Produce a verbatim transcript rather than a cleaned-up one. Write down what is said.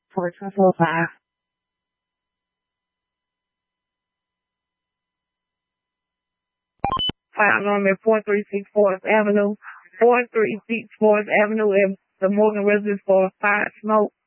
four two four five. File number four three six Fourth Avenue, four three six Fourth Avenue, and the Morgan residence for Fire Smoke.